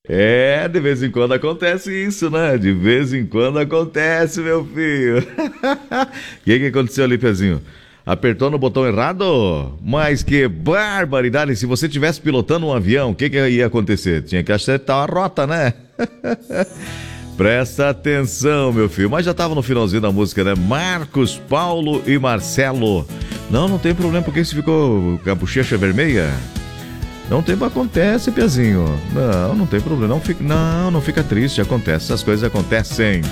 De vez em quando acontece isso, né? De vez em quando acontece, meu filho. O que aconteceu ali, Pezinho? Apertou no botão errado? Mas que barbaridade! Se você estivesse pilotando um avião, o que ia acontecer? Tinha que acertar a rota, né? Presta atenção, meu filho. Mas já tava no finalzinho da música, né? Marcos, Paulo e Marcelo. Não tem problema, porque você ficou com a bochecha vermelha. Não tem, acontece, Piazinho. Não tem problema. Não fica triste, acontece. Essas coisas acontecem.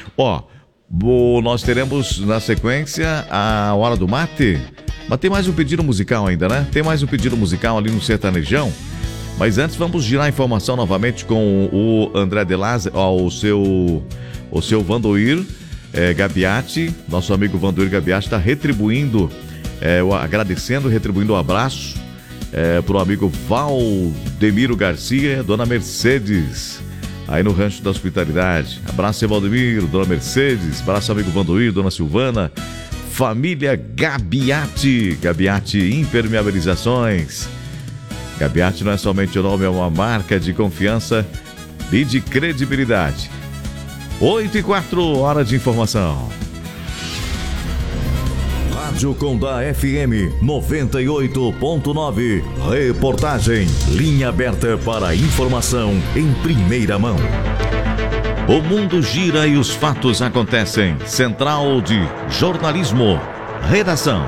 Nós teremos na sequência a Hora do Mate. Mas tem mais um pedido musical ainda, né? Tem mais um pedido musical ali no Sertanejão. Mas antes vamos girar a informação novamente com o André de Lázaro, o seu Vandoir Gabiati. Nosso amigo Vandoir Gabiati está retribuindo, agradecendo, retribuindo o abraço pro amigo Valdemiro Garcia, Dona Mercedes, aí no Rancho da Hospitalidade. Abraço, seu Valdemiro, Dona Mercedes, abraço, amigo Vandoir, Dona Silvana, família Gabiati, Gabiati Impermeabilizações. Gabiati não é somente o nome, é uma marca de confiança e de credibilidade. 8h04, hora de informação. Rádio Condá FM 98.9. Reportagem. Linha aberta para informação em primeira mão. O mundo gira e os fatos acontecem. Central de Jornalismo. Redação.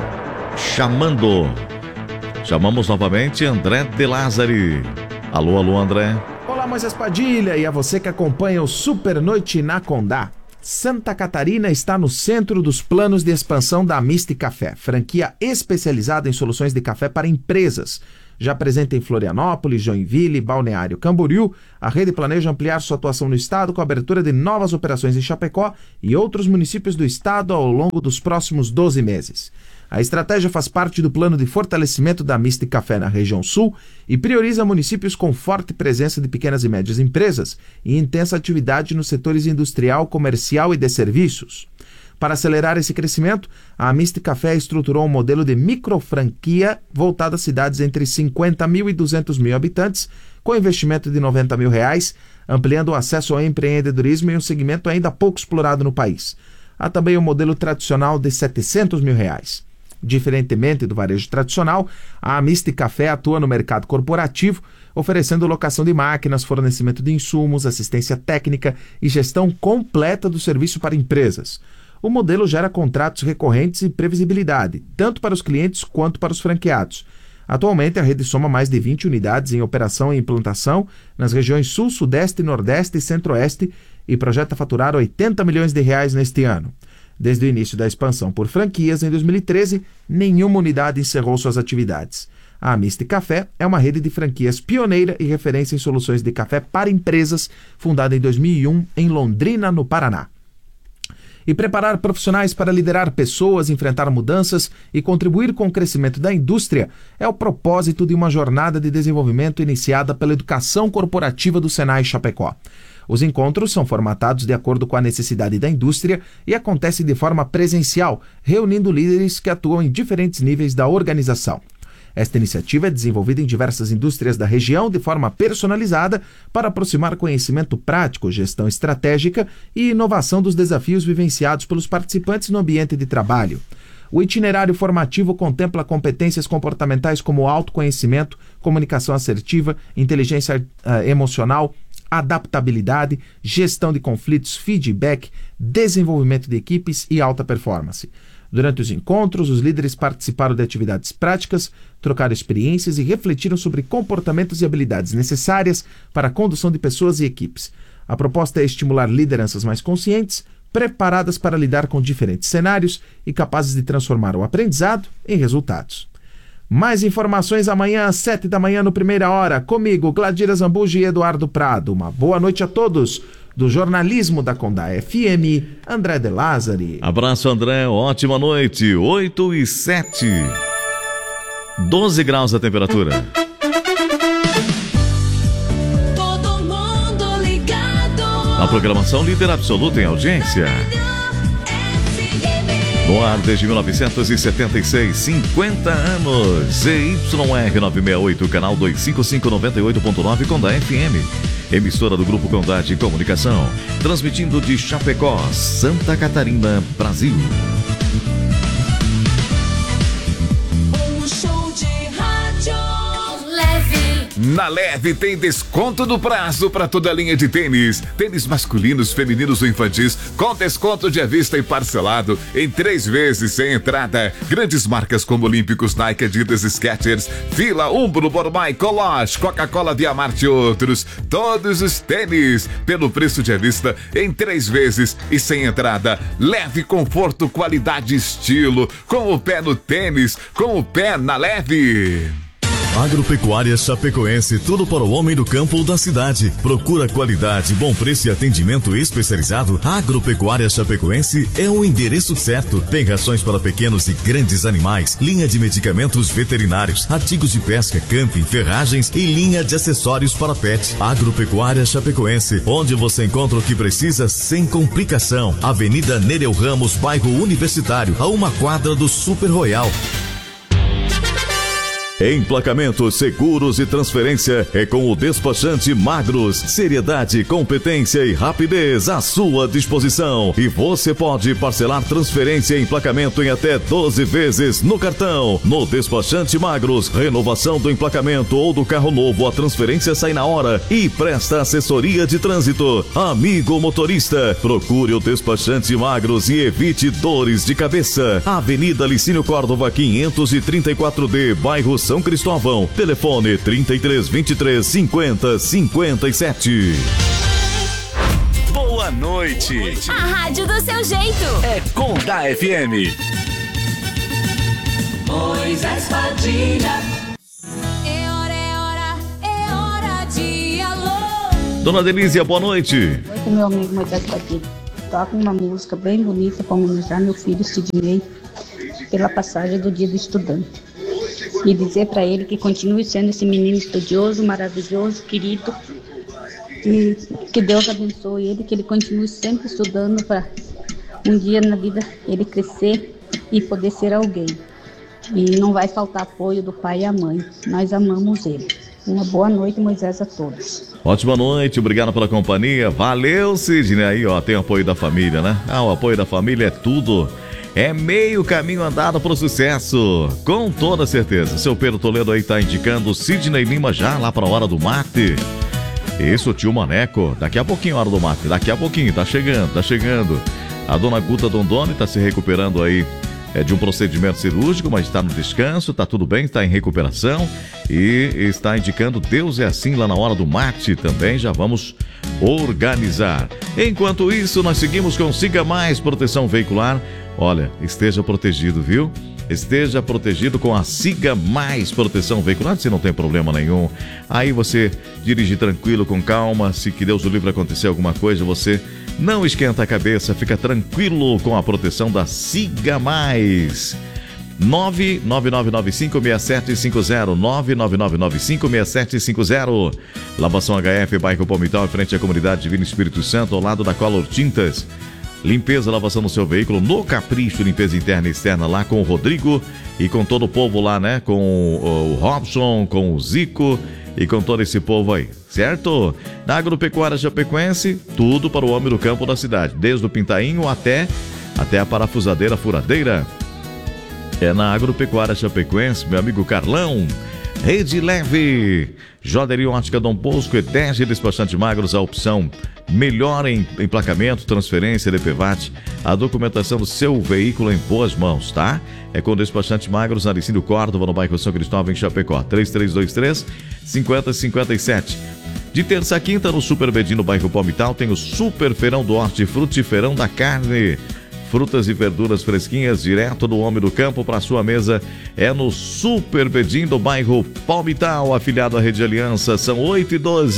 Chamamos novamente André de Lázaro. Alô, André. Olá, Moisés Padilha, e a você que acompanha o Super Noite na Condá. Santa Catarina está no centro dos planos de expansão da Amisti Café, franquia especializada em soluções de café para empresas. Já presente em Florianópolis, Joinville, Balneário Camboriú, a rede planeja ampliar sua atuação no estado com a abertura de novas operações em Chapecó e outros municípios do estado ao longo dos próximos 12 meses. A estratégia faz parte do plano de fortalecimento da Amisti Café na região sul e prioriza municípios com forte presença de pequenas e médias empresas e intensa atividade nos setores industrial, comercial e de serviços. Para acelerar esse crescimento, a Amisti Café estruturou um modelo de microfranquia voltado a cidades entre 50 mil e 200 mil habitantes, com investimento de R$90 mil, ampliando o acesso ao empreendedorismo em um segmento ainda pouco explorado no país. Há também o modelo tradicional de R$700 mil. Diferentemente do varejo tradicional, a Amisti Café atua no mercado corporativo, oferecendo locação de máquinas, fornecimento de insumos, assistência técnica e gestão completa do serviço para empresas. O modelo gera contratos recorrentes e previsibilidade, tanto para os clientes quanto para os franqueados. Atualmente, a rede soma mais de 20 unidades em operação e implantação nas regiões Sul, Sudeste, Nordeste e Centro-Oeste e projeta faturar R$80 milhões neste ano. Desde o início da expansão por franquias em 2013, nenhuma unidade encerrou suas atividades. A Amisti Café é uma rede de franquias pioneira e referência em soluções de café para empresas, fundada em 2001 em Londrina, no Paraná. E preparar profissionais para liderar pessoas, enfrentar mudanças e contribuir com o crescimento da indústria é o propósito de uma jornada de desenvolvimento iniciada pela Educação Corporativa do Senai Chapecó. Os encontros são formatados de acordo com a necessidade da indústria e acontecem de forma presencial, reunindo líderes que atuam em diferentes níveis da organização. Esta iniciativa é desenvolvida em diversas indústrias da região de forma personalizada para aproximar conhecimento prático, gestão estratégica e inovação dos desafios vivenciados pelos participantes no ambiente de trabalho. O itinerário formativo contempla competências comportamentais como autoconhecimento, comunicação assertiva, inteligência emocional, adaptabilidade, gestão de conflitos, feedback, desenvolvimento de equipes e alta performance. Durante os encontros, os líderes participaram de atividades práticas, trocaram experiências e refletiram sobre comportamentos e habilidades necessárias para a condução de pessoas e equipes. A proposta é estimular lideranças mais conscientes, preparadas para lidar com diferentes cenários e capazes de transformar o aprendizado em resultados. Mais informações amanhã às 7 da manhã no Primeira Hora, comigo, Gladira Zambuji e Eduardo Prado. Uma boa noite a todos. Do jornalismo da Condá FM, André de Lázaro. Abraço, André. Ótima noite. 8h07. 12 graus a temperatura. Todo mundo ligado. Na programação líder absoluta em audiência. No ar desde 1976, 50 anos. ZYR 968, canal 25598.9 Condá FM. emissora do Grupo Condade de Comunicação, transmitindo de Chapecó, Santa Catarina, Brasil. Um show de rádio leve. Na Leve tem desconto do prazo para toda a linha de tênis. Tênis masculinos, femininos ou infantis, com desconto de à vista e parcelado em 3 vezes sem entrada. Grandes marcas como Olímpicos, Nike, Adidas, Skechers, Fila, Umbro, Bormai, Coloche, Coca-Cola, Via Marte e outros. Todos os tênis pelo preço de à vista em 3 vezes e sem entrada. Leve, conforto, qualidade e estilo. Com o pé no tênis, com o pé na Leve. Agropecuária Chapecoense, tudo para o homem do campo ou da cidade. Procura qualidade, bom preço e atendimento especializado. Agropecuária Chapecoense é o endereço certo. Tem rações para pequenos e grandes animais, linha de medicamentos veterinários, artigos de pesca, camping, ferragens e linha de acessórios para pet. Agropecuária Chapecoense, onde você encontra o que precisa sem complicação. Avenida Nereu Ramos, bairro Universitário, a 1 quadra do Super Royal. Emplacamentos, seguros e transferência é com o despachante Magros. Seriedade, competência e rapidez à sua disposição. E você pode parcelar transferência e emplacamento em até 12 vezes no cartão. No despachante Magros, renovação do emplacamento ou do carro novo, a transferência sai na hora e presta assessoria de trânsito. Amigo motorista, procure o despachante Magros e evite dores de cabeça. Avenida Licínio Córdova 534D, bairro São Cristóvão. Telefone 3323 50 57. Boa noite. A rádio do seu jeito. É Condá FM. Moisés Padilha. É hora de alô. Dona Delícia, boa noite. Oi, com meu amigo Moisés Padilha. Toca uma música bem bonita para homenagear meu filho Sidney pela passagem do Dia do Estudante. E dizer para ele que continue sendo esse menino estudioso, maravilhoso, querido. E que Deus abençoe ele, que ele continue sempre estudando para um dia na vida ele crescer e poder ser alguém. E não vai faltar apoio do pai e a mãe. Nós amamos ele. Uma boa noite, Moisés, a todos. Ótima noite, obrigado pela companhia. Valeu, Sidney. Aí, ó, tem o apoio da família, né? O apoio da família é tudo. É meio caminho andado para o sucesso, com toda certeza. Seu Pedro Toledo aí tá indicando Sidney Lima já lá para a hora do mate. Isso, tio Maneco, daqui a pouquinho a hora do mate, daqui a pouquinho, tá chegando. A dona Guta Dondoni tá se recuperando aí de um procedimento cirúrgico, mas está no descanso, tá tudo bem, está em recuperação e está indicando Deus é assim lá na hora do mate também, já vamos organizar. Enquanto isso, nós seguimos com Siga Mais Proteção Veicular. Olha, esteja protegido, viu? Esteja protegido com a Siga Mais Proteção Veicular, se não tem problema nenhum. Aí você dirige tranquilo, com calma. Se que Deus o livre acontecer alguma coisa, você não esquenta a cabeça, fica tranquilo com a proteção da Siga Mais. 999956750, 999956750. Lavação HF, bairro Palmital, em frente à comunidade Divino Espírito Santo, ao lado da Color Tintas. Limpeza, lavação no seu veículo, no Capricho, limpeza interna e externa, lá com o Rodrigo e com todo o povo lá, né? Com o Robson, com o Zico e com todo esse povo aí, certo? Na Agropecuária Chapecoense, tudo para o homem do campo da cidade, desde o pintainho até a parafusadeira furadeira. É na Agropecuária Chapecoense, meu amigo Carlão. Rede Leve, Joalheria Ótica Dom Bosco, Edege Despachante Magros, a opção melhor em emplacamento, transferência, DPVAT, a documentação do seu veículo em boas mãos, tá? É com o Despachante Magros, na Licínio Córdova, no bairro São Cristóvão, em Chapecó, 3323-5057. De terça a quinta, no Super Bedinho, no bairro Palmital, tem o Super Feirão do Horti, Frutiferão da Carne. Frutas e verduras fresquinhas, direto do homem do campo para sua mesa. É no Super Bedim do bairro Palmital, afiliado à Rede Aliança. São 8h12.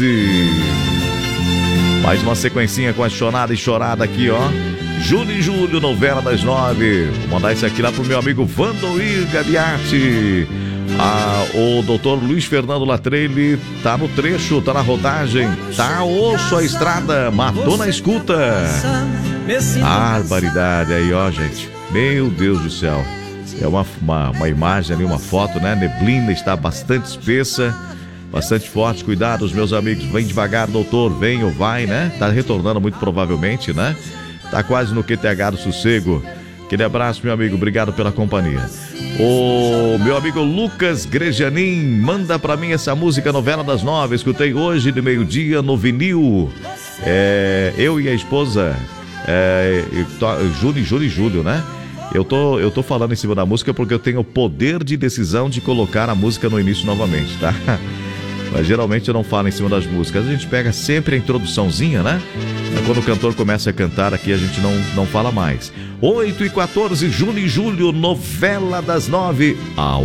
Mais uma sequencinha com a chorada e chorada aqui, ó. Júlio e Júlio, novela das 9. Vou mandar isso aqui lá pro meu amigo Vandoir Gabiati. O doutor Luiz Fernando Latrelli tá no trecho, tá na rodagem, tá osso a estrada, matou na escuta. Barbaridade aí, ó, gente. Meu Deus do céu. É uma imagem ali, uma foto, né? Neblina está bastante espessa. bastante forte. Cuidado, meus amigos. Vem devagar, doutor. Vem ou vai, né? Tá retornando muito provavelmente, né? Tá quase no QTH do sossego. Aquele abraço, meu amigo. Obrigado pela companhia. O meu amigo Lucas Grejanin manda pra mim essa música Novela das 9. Escutei hoje de meio-dia no vinil. Eu e a esposa Júlio, né? Eu tô falando em cima da música porque eu tenho o poder de decisão de colocar a música no início novamente, tá? Mas geralmente eu não falo em cima das músicas. A gente pega sempre a introduçãozinha, né? Quando o cantor começa a cantar aqui, a gente não fala mais. 8h14, Júlio, Novela das 9. A